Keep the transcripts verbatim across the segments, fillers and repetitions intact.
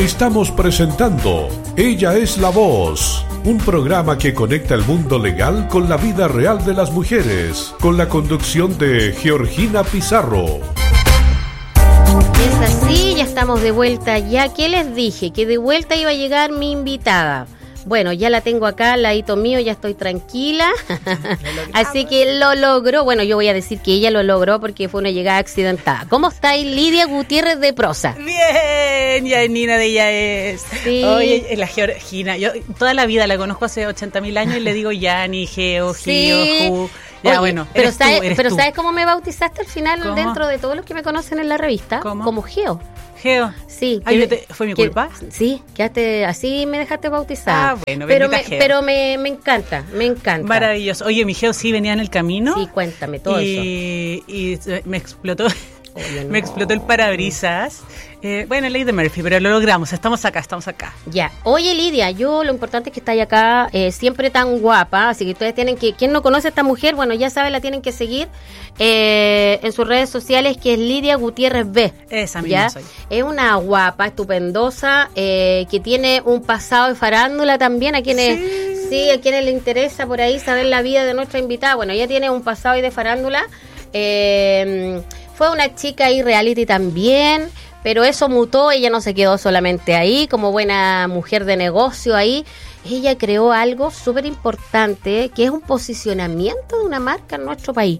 Estamos presentando Ella es la Voz, un programa que conecta el mundo legal con la vida real de las mujeres, con la conducción de Georgina Pizarro. Es así, ya estamos de vuelta ya. ¿Qué les dije? Que de vuelta iba a llegar mi invitada. Bueno, ya la tengo acá al ladito mío, ya estoy tranquila. Así que lo logró. Bueno, yo voy a decir que ella lo logró porque fue una llegada accidentada. ¿Cómo estáis, Lidia Gutiérrez de Prosa? Bien, Yanina de ella es. Sí. Oye, la Georgina, yo toda la vida la conozco hace ochenta mil años y le digo Yani, Geo, Sí. Gio, Ju. Ya, Oye, bueno, pero eres sabes, tú, eres pero tú. ¿sabes cómo me bautizaste al final? ¿Cómo? Dentro de todos los que me conocen en la revista? ¿Cómo? Como Geo. Geo. Sí. Ay, que- yo te- ¿fue mi que- culpa? Sí, quedaste, así me dejaste bautizada. Ah, bueno, pero bendita me, Geo. pero me, me encanta, me encanta. Maravilloso. Oye, mi Geo sí venía en el camino. Sí, cuéntame todo eso. y, y me explotó. Oye, no. Me explotó el parabrisas. Eh, bueno, ley de Murphy, pero lo logramos. Estamos acá, estamos acá. Ya. Oye, Lidia, yo lo importante es que estáis acá, eh, siempre tan guapa, así que ustedes tienen que, quien no conoce a esta mujer, bueno, ya sabe, la tienen que seguir eh, en sus redes sociales, que es Lidia Gutiérrez B. Esa misma ¿Ya? soy. Es una guapa, estupendosa, eh, que tiene un pasado de farándula también, a quienes, sí. sí, a quienes les interesa por ahí saber la vida de nuestra invitada. Bueno, ella tiene un pasado ahí de farándula, eh, fue una chica ahí reality también, pero eso mutó, ella no se quedó solamente ahí, como buena mujer de negocio ahí, ella creó algo súper importante, que es un posicionamiento de una marca en nuestro país.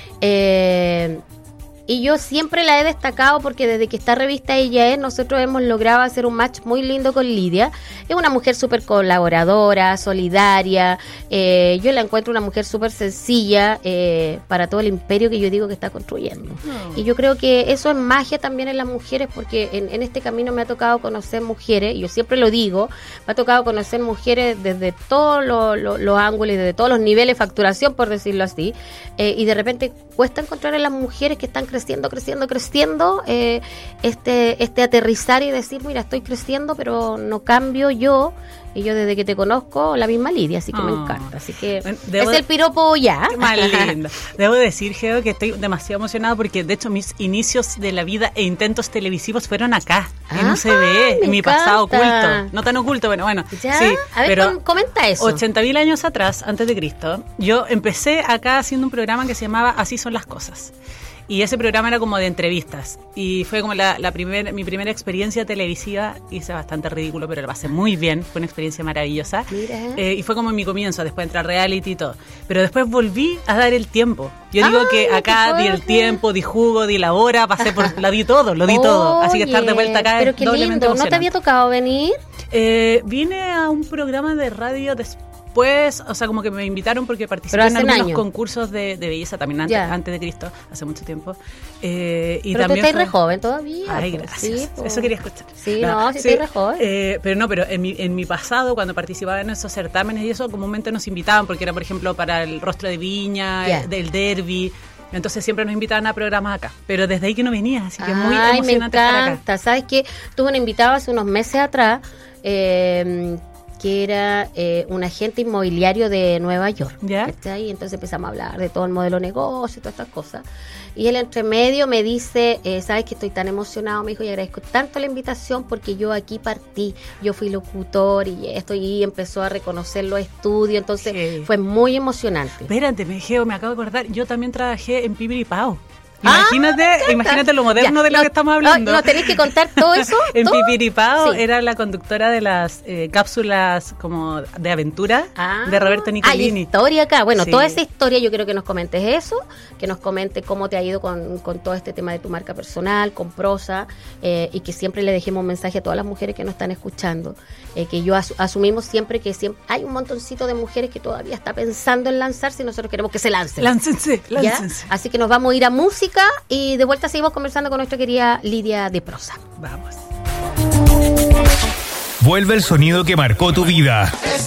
Eh, y yo siempre la he destacado porque desde que esta revista Ella es, nosotros hemos logrado hacer un match muy lindo con Lidia. Es una mujer súper colaboradora, solidaria. Eh, yo la encuentro una mujer súper sencilla eh, para todo el imperio que yo digo que está construyendo. Oh. Y yo creo que eso es magia también en las mujeres, porque en, en este camino me ha tocado conocer mujeres, y yo siempre lo digo, me ha tocado conocer mujeres desde todos los lo, lo ángulos y desde todos los niveles de facturación, por decirlo así, eh, y de repente cuesta encontrar en las mujeres que están creciendo, creciendo, creciendo, eh, este, este aterrizar y decir, mira, estoy creciendo, pero no cambio yo, y yo desde que te conozco, la misma Lidia, así que Oh. me encanta. Así que Bueno, es debo- el piropo ya. Qué más lindo. Debo decir, Geo, que estoy demasiado emocionada porque de hecho mis inicios de la vida e intentos televisivos fueron acá, en Ah, U C B, me en mi pasado encanta. oculto. No tan oculto, bueno, bueno. ¿Ya? Sí, A ver, pero com- comenta eso. ochenta mil años atrás, antes de Cristo, yo empecé acá haciendo un programa que se llamaba Así son las cosas. Y ese programa era como de entrevistas. Y fue como la, la primer, mi primera experiencia televisiva. Hice bastante ridículo, pero lo pasé muy bien. Fue una experiencia maravillosa. Mira. Eh, y fue como mi comienzo, después entrar reality y todo. Pero después volví a dar el tiempo. Yo digo ¡Ay, que acá qué di el fuerte! tiempo, di jugo, di la hora, pasé por, la di todo, lo di todo. Así que estar de vuelta acá Pero es qué doblemente lindo, ¿no te había emocionante. tocado venir? Eh, vine a un programa de radio después, o sea, como que me invitaron porque participé Pero en hace un algunos año. concursos de, de belleza también antes, Ya. antes de Cristo, hace mucho tiempo. Eh, y Pero tú también estás fue- re joven todavía. Ay, pues, gracias. sí, pues. Eso quería escuchar. Sí, no, sí, estoy re joven. Eh, pero no, pero en mi, en mi pasado, cuando participaba en esos certámenes y eso, comúnmente nos invitaban, porque era, por ejemplo, para el Rostro de Viña, Ya. eh, del Derby. Entonces siempre nos invitaban a programas acá. Pero desde ahí que no venía, así que es muy Ay, me emocionante estar acá. encanta. ¿Sabes qué? Tuve una invitada hace unos meses atrás, eh, que era eh, un agente inmobiliario de Nueva York. ¿Ya? ¿Cachai? Y entonces empezamos a hablar de todo el modelo de negocio y todas estas cosas. Y él entre medio me dice, eh, ¿sabes que estoy tan emocionado? Me dijo, y agradezco tanto la invitación porque yo aquí partí, yo fui locutor y esto, y empezó a reconocer los estudios, entonces Sí. fue muy emocionante. Espérate, me, Geo, me acabo de acordar, yo también trabajé en Pipiripao. Ah, Imagínate, imagínate lo moderno Ya, de lo no, que estamos hablando. No, no, tenéis que contar todo eso. En todo. Pipiripao Sí. era la conductora de las eh, cápsulas como de aventura Ah, de Roberto Nicolini. Hay historia acá. Bueno, Sí. toda esa historia yo quiero que nos comentes eso, que nos comentes cómo te ha ido con, con todo este tema de tu marca personal, con Prosa, eh, y que siempre le dejemos un mensaje a todas las mujeres que nos están escuchando, eh, que yo asu- asumimos siempre que siempre hay un montoncito de mujeres que todavía está pensando en lanzarse y nosotros queremos que se lancen. Láncense, ¿Ya? láncense. Así que nos vamos a ir a música y de vuelta seguimos conversando con nuestra querida Lidia de Prosa. Vamos. Vuelve el sonido que marcó tu vida.